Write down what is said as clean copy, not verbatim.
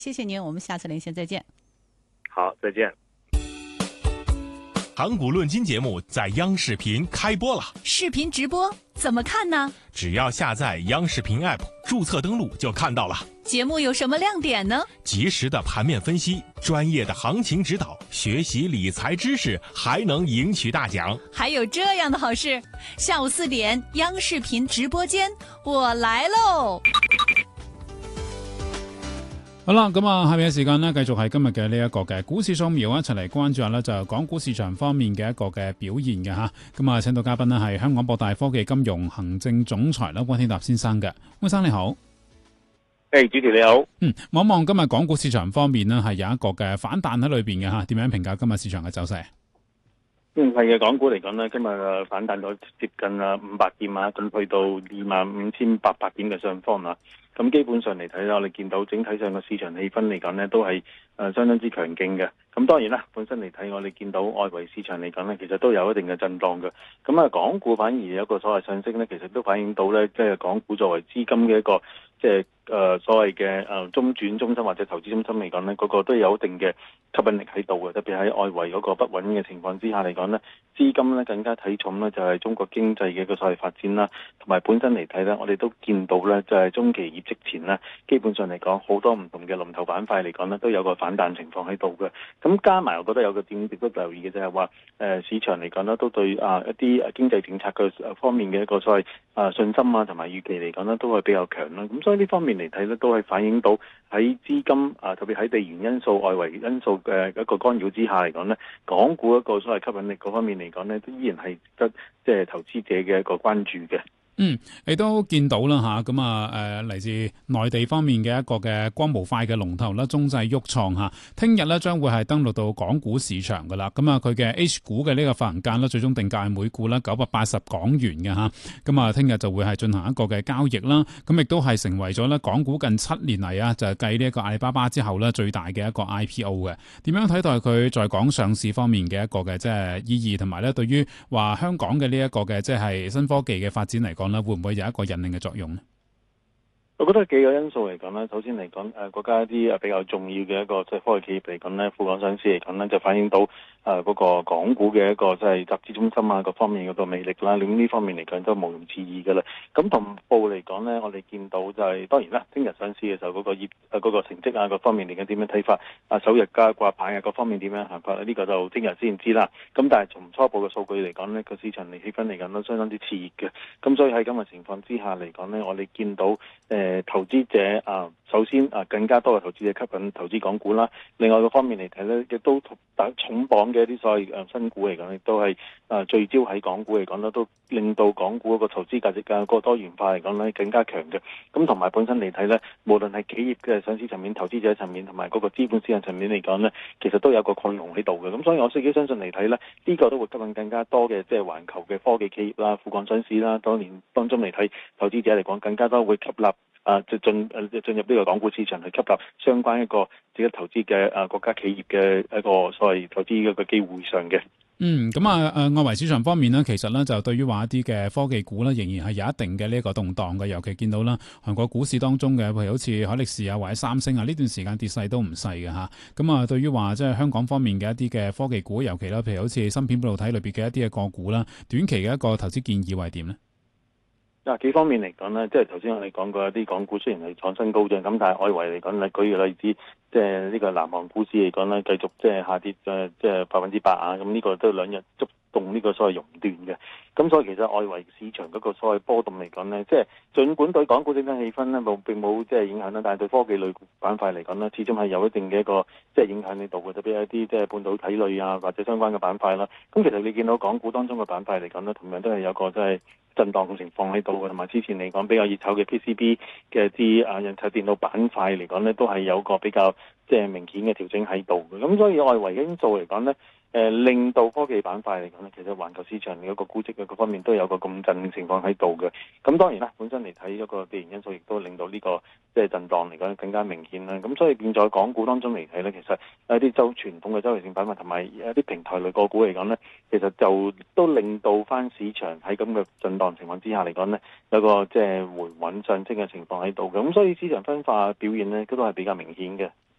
谢谢您，我们下次连线再见。 好，再见。 盘古论金节目在央视频开播了， 视频直播怎么看呢？ 只要下载央视频 App， 注册登录就看到了。 节目有什么亮点呢？ 及时的盘面分析，专业的行情指导，学习理财知识，还能赢取大奖。 还有这样的好事，下午4点，央视频直播间，我來嘍！ 好啦，咁下面嘅時間呢，繼續係今日嘅呢一個嘅股市掃描，一齊嚟關注下呢，就港股市場方面嘅一個嘅表現嘅吓。咁請到嘉賓呢係香港博大科技金融行政總裁啦，溫天納先生嘅。溫生你好。 主持你好。 望一望今日港股市場方面呢，係有一個嘅反彈喺裏邊嘅吓，點樣評價今日市場嘅走勢？ 係嘅，港股嚟講呢，今日反彈咗接近500點啊，咁去到25,800點嘅上方啦。咁基本上嚟睇啦，我哋見到整體上嘅市場氣氛嚟講呢，都係相當之強勁嘅。咁當然啦，本身嚟睇我哋見到外圍市場嚟講呢，其實都有一定嘅震盪嘅。咁港股反而有一個所謂上升呢，其實都反映到呢，即係港股作為資金嘅一個即係所謂嘅中轉中心或者投資中心嚟講呢，嗰個都有一定嘅吸引力喺度嘅。特別喺外圍嗰個不穩嘅情況之下嚟講呢，資金呢更加睇重呢就係中國經濟嘅一個所謂發展啦，同埋本身嚟睇呢，我哋都見到呢就係中期業績前呢，基本上嚟講好多唔同嘅龍頭板塊嚟講呢，都有個反彈情況喺度嘅。咁加埋我覺得有個點值得留意嘅就係話市場嚟講呢，都對一啲經濟政策嘅方面嘅一個所謂信心啊同埋預期嚟講呢，都係比較強啦。咁所以呢方面嚟睇呢，都係反映到喺資金特別喺地緣因素、外圍因素嘅一個干擾之下嚟講呢，港股一個所謂吸引力嗰方面嚟講呢，都依然係得即係投資者嘅一個關注嘅。 你都見到啦吓，咁嚟自內地方面嘅一個嘅光模塊嘅龍頭啦，中製旭創吓，聽日咧將會係登陸到港股市場噶啦。咁佢嘅 H 股嘅呢個發行價咧，最終定價係每股啦980港元嘅吓。咁聽日就會係進行一個嘅交易啦。咁亦都係成為咗咧港股近7年嚟啊，就係繼呢一個阿里巴巴之後咧最大嘅一個 IPO 嘅。點樣睇待佢在港上市方面嘅一個嘅即係意義，同埋咧對於話香港嘅呢一個嘅即係新科技嘅發展嚟講，會唔會有一個引領嘅作用呢？ 我覺得幾個因素嚟講呢，首先嚟講國家一啲比較重要嘅一個即係科技企業嚟講呢，赴港上市嚟講呢，就反映到嗰個港股嘅一個即係集資中心啊各方面嗰個魅力啦。咁呢方面嚟講都毋庸置疑嘅啦。咁同步嚟講呢，我哋見到就係當然啦，聽日上市嘅時候嗰個嗰個成績啊各方面嚟講點樣睇法首日加掛牌啊各方面點樣行法呢？呢個就聽日先知啦。咁但係從初步嘅數據嚟講呢，個市場氣氛嚟講都相當之熾熱嘅。咁所以喺咁嘅情況之下嚟講呢，我哋見到投資者首先更加多嘅投資者吸引投資港股啦。另外個方面嚟睇呢，亦都重磅嘅一啲所謂新股嚟講，亦都係聚焦喺港股嚟講呢，都令到港股嗰個投資價值個多元化嚟講呢更加強嘅。咁同埋本身嚟睇呢，無論係企業嘅上市層面、投資者層面同埋嗰個資本市場層面嚟講呢，其實都有個擴容喺度嘅。咁所以我自己相信嚟睇呢，呢個都會吸引更加多嘅即係環球嘅科技企業啦、赴港上市啦，當中嚟睇投資者嚟講更加多會吸納進入呢個港股市場去吸納相關一個自己投資嘅國家企業嘅一個所謂投資嘅一個機會上嘅。 外圍市場方面呢，其實呢就對於話一啲嘅科技股呢，仍然係有一定嘅呢個動盪嘅。尤其見到啦，韓國股市當中嘅，譬如好似海力士啊或者三星啊，呢段時間跌勢都唔細嘅嚇。咁對於話即係香港方面嘅一啲嘅科技股，尤其啦，譬如好似芯片半導體裏邊嘅一啲嘅個股啦，短期嘅一個投資建議係點呢？ 幾方面嚟講呢，即係頭先我哋講過一啲港股雖然係創新高嘅，咁但係外圍嚟講呢，舉個例子，即係呢個南韓股市嚟講呢，繼續即係下跌即係8%啊，咁呢個都兩日觸動呢個所謂熔斷嘅。咁所以其實外圍市場嗰個所謂波動嚟講呢，即係儘管對港股整體氣氛呢並冇即係影響啦，但係對科技類板塊嚟講呢，始終係有一定嘅一個即係影響喺度嘅，特別係一啲即係半導體類啊或者相關嘅板塊啦。咁其實你見到港股當中嘅板塊嚟講呢，同樣都係有個即係震盪嘅情況喺度嘅，同埋之前嚟講比較熱炒嘅 PCB 嘅啲印刷電腦板塊嚟講呢，都係有個比較即係明顯嘅調整喺度嘅。咁所以外圍因素嚟講呢，令到科技板塊嚟講呢，其實環球市場嘅一個估值嘅各方面都有個咁震嘅情況喺度嘅。咁當然啦，本身嚟睇一個地緣因素，亦都令到呢個即係震盪嚟講更加明顯啦。咁所以變咗港股當中嚟睇呢，其實一啲傳統嘅周期性板塊同埋一啲平台類個股嚟講呢，其實就都令到翻市場喺咁嘅震盪情況之下嚟講呢，有個即係回穩上升嘅情況喺度嘅。咁所以市場分化表現呢，都係比較明顯嘅。